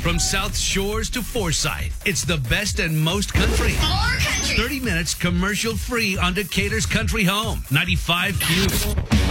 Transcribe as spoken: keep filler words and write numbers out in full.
From South Shores to Forsyth, it's the best and most country. More country. thirty minutes commercial free on Decatur's Country Home. ninety-five Q.